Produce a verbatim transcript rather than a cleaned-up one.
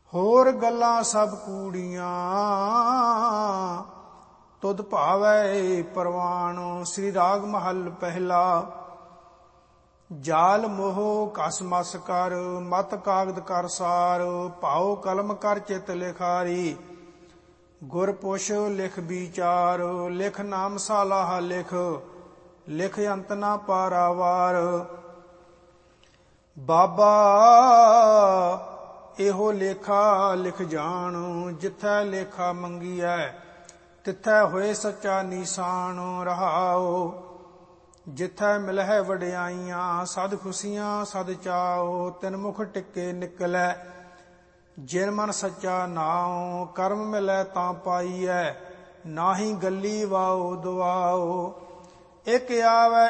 ਹੋਰ ਗੱਲਾਂ ਸਭ ਕੂੜੀਆਂ ਤੁਧ ਭਾਵੈ ਪ੍ਰਵਾਣ। ਸ੍ਰੀ ਰਾਗ ਮਹੱਲ ਪਹਿਲਾ। ਜਾਲ ਮੋਹ ਕਸ ਮਸ ਕਰ, ਮਤ ਕਾਗਦ ਕਰ ਸਾਰ। ਭਾਉ ਕਲਮ ਕਰ ਚਿਤ ਲਿਖਾਰੀ, ਗੁਰ ਪੁਛ ਲਿਖ ਵਿਚਾਰ। ਲਿਖ ਨਾਮ ਸਾਲਾਹ ਲਿਖ, ਲਿਖ ਅੰਤ ਨਾ ਪਾਰਾਵਾਰ। ਬਾਬਾ ਇਹੋ ਲੇਖਾ ਲਿਖ ਜਾਣ, ਜਿਥੈ ਲੇਖਾ ਮੰਗੀਐ ਤਿਥੈ ਹੋਏ ਸੱਚਾ ਨੀਸਾਨ। ਰਹਾਉ ਜਿਥੈ ਮਿਲਹਿ ਵਡਿਆਈਆਂ, ਸਦ ਖੁਸ਼ੀਆਂ ਸਦ ਚਾਉ। ਤਿਨ ਮੁਖ ਟਿੱਕੇ ਨਿਕਲੈ, ਜਿਨ ਮਨ ਸੱਚਾ ਨਾਉ। ਕਰਮ ਮਿਲੈ ਤਾਂ ਪਾਈਐ, ਨਾਹੀ ਗੱਲੀ ਵਾਉ ਦੁਆਉ। ਇਕ ਆਵੈ